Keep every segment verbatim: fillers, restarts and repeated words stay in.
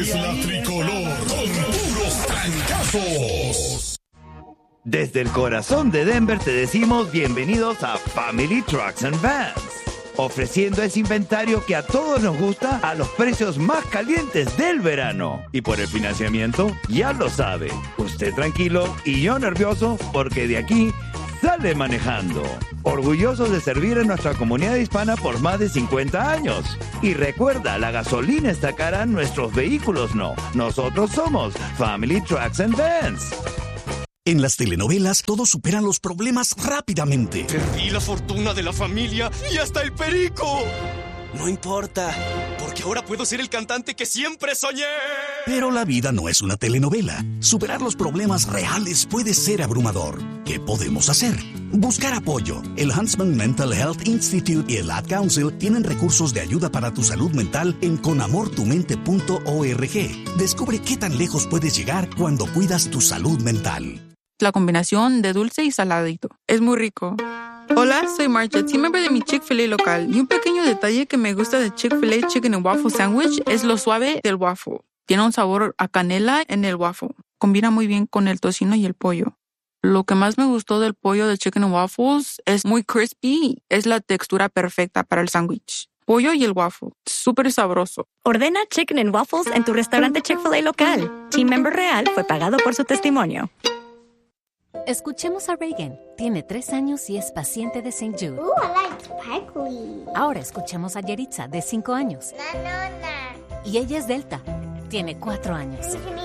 Es la tricolor con puros trancazos. Desde el corazón de Denver te decimos bienvenidos a Family Trucks and Vans, ofreciendo ese inventario que a todos nos gusta a los precios más calientes del verano. Y por el financiamiento, ya lo sabe, usted tranquilo y yo nervioso porque de aquí sale manejando. Orgullosos de servir a nuestra comunidad hispana por más de cincuenta años. Y recuerda, la gasolina está cara, nuestros vehículos no. Nosotros somos Family Trucks and Vans. En las telenovelas, todos superan los problemas rápidamente. Perdí la fortuna de la familia y hasta el perico. No importa, porque ahora puedo ser el cantante que siempre soñé. Pero la vida no es una telenovela. Superar los problemas reales puede ser abrumador. ¿Qué podemos hacer? Buscar apoyo. El Huntsman Mental Health Institute y el Ad Council tienen recursos de ayuda para tu salud mental en con amor tu mente punto org. Descubre qué tan lejos puedes llegar cuando cuidas tu salud mental. La combinación de dulce y saladito. Es muy rico. Hola, soy Marcia, team member de mi Chick-fil-A local. Y un pequeño detalle que me gusta de Chick-fil-A Chicken and Waffle Sandwich es lo suave del waffle. Tiene un sabor a canela en el waffle. Combina muy bien con el tocino y el pollo. Lo que más me gustó del pollo de Chicken and Waffles es muy crispy. Es la textura perfecta para el sándwich. Pollo y el waffle. Súper sabroso. Ordena Chicken and Waffles en tu restaurante Chick-fil-A local. Team member real fue pagado por su testimonio. Escuchemos a Reagan. Tiene tres años y es paciente de Saint Jude. Ooh, I like sparkly. Ahora escuchemos a Yeritza, de cinco años. No, no, no. Y ella es Delta. Tiene cuatro años.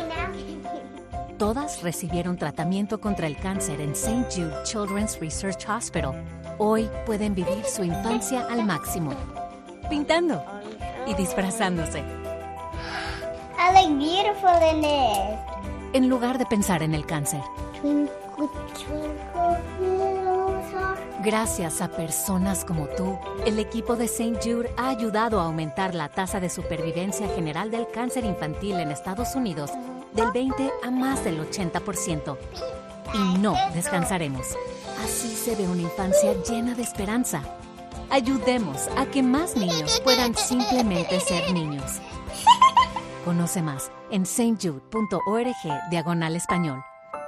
Todas recibieron tratamiento contra el cáncer en Saint Jude Children's Research Hospital. Hoy pueden vivir su infancia al máximo. Pintando y disfrazándose. I look beautiful in this. En lugar de pensar en el cáncer. Twinkle, twinkle, little star. Gracias a personas como tú, el equipo de Saint Jude ha ayudado a aumentar la tasa de supervivencia general del cáncer infantil en Estados Unidos del veinte a más del ochenta por ciento. Y no descansaremos. Así se ve una infancia llena de esperanza. Ayudemos a que más niños puedan simplemente ser niños. Conoce más en saintjude punto org diagonal español.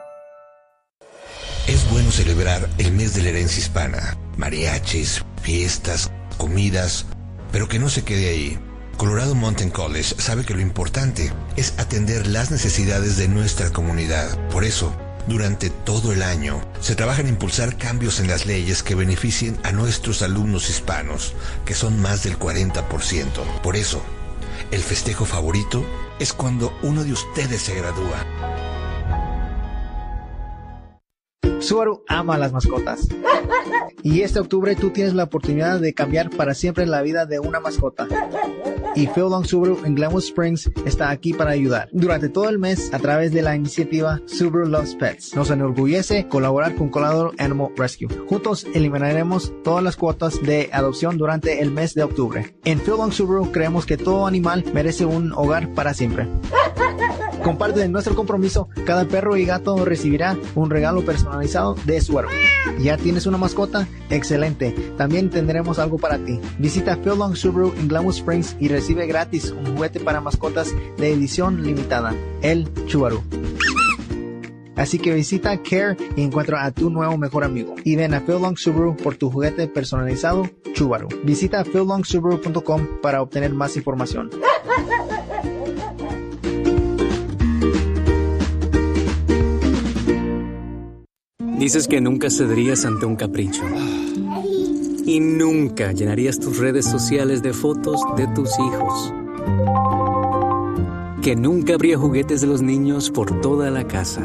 Es bueno celebrar el mes de la herencia hispana. Mariachis, fiestas, comidas, pero que no se quede ahí. Colorado Mountain College sabe que lo importante es atender las necesidades de nuestra comunidad. Por eso, durante todo el año, se trabaja en impulsar cambios en las leyes que beneficien a nuestros alumnos hispanos, que son más del cuarenta por ciento. Por eso, el festejo favorito es cuando uno de ustedes se gradúa. Subaru ama a las mascotas. Y este octubre tú tienes la oportunidad de cambiar para siempre la vida de una mascota. Y Phil Long Subaru en Glenwood Springs está aquí para ayudar. Durante todo el mes, a través de la iniciativa Subaru Loves Pets, nos enorgullece colaborar con Colorado Animal Rescue. Juntos eliminaremos todas las cuotas de adopción durante el mes de octubre. En Phil Long Subaru creemos que todo animal merece un hogar para siempre. Comparte de nuestro compromiso, cada perro y gato recibirá un regalo personalizado de Subaru. ¿Ya tienes una mascota? Excelente. También tendremos algo para ti. Visita Phil Long Subaru en Glenwood Springs y recibe gratis un juguete para mascotas de edición limitada, el Subaru. Así que visita Care y encuentra a tu nuevo mejor amigo. Y ven a Phil Long Subaru por tu juguete personalizado Subaru. Visita phil long subaru punto com para obtener más información. Dices que nunca cederías ante un capricho. Y nunca llenarías tus redes sociales de fotos de tus hijos. Que nunca habría juguetes de los niños por toda la casa.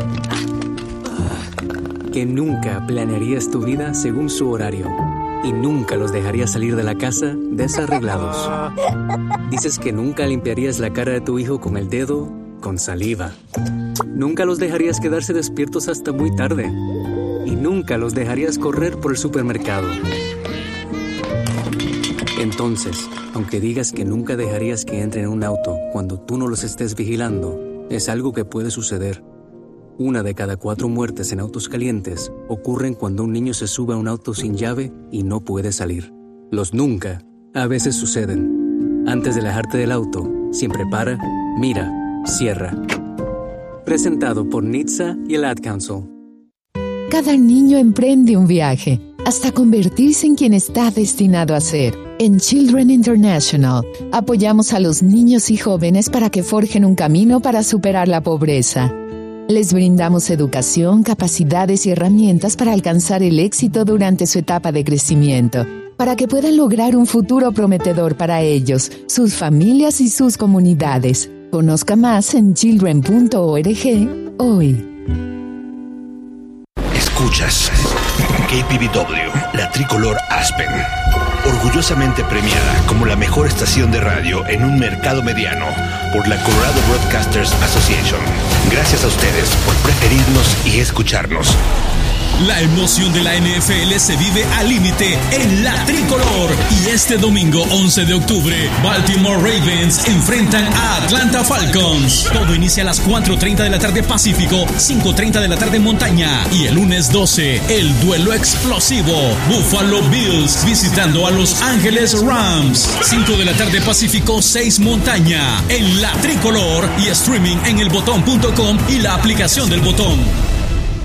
Que nunca planearías tu vida según su horario. Y nunca los dejarías salir de la casa desarreglados. Dices que nunca limpiarías la cara de tu hijo con el dedo con saliva. Nunca los dejarías quedarse despiertos hasta muy tarde. Y nunca los dejarías correr por el supermercado. Entonces, aunque digas que nunca dejarías que entren en un auto cuando tú no los estés vigilando, es algo que puede suceder. Una de cada cuatro muertes en autos calientes ocurren cuando un niño se sube a un auto sin llave y no puede salir. Los nunca a veces suceden. Antes de alejarte del auto, siempre para, mira, cierra. Presentado por N H T S A y el Ad Council. Cada niño emprende un viaje hasta convertirse en quien está destinado a ser. En Children International, apoyamos a los niños y jóvenes para que forjen un camino para superar la pobreza. Les brindamos educación, capacidades y herramientas para alcanzar el éxito durante su etapa de crecimiento, para que puedan lograr un futuro prometedor para ellos, sus familias y sus comunidades. Conozca más en children punto org hoy. Escuchas K P B W, la tricolor Aspen, orgullosamente premiada como la mejor estación de radio en un mercado mediano por la Colorado Broadcasters Association. Gracias a ustedes por preferirnos y escucharnos. La emoción de la N F L se vive al límite en la tricolor. Y este domingo once de octubre, Baltimore Ravens enfrentan a Atlanta Falcons. Todo inicia a las cuatro treinta de la tarde Pacífico, cinco treinta de la tarde Montaña. Y el lunes doce, el duelo explosivo. Buffalo Bills visitando a Los Ángeles Rams. cinco de la tarde Pacífico, seis Montaña. En la tricolor y streaming en el botón punto com y la aplicación del Botón.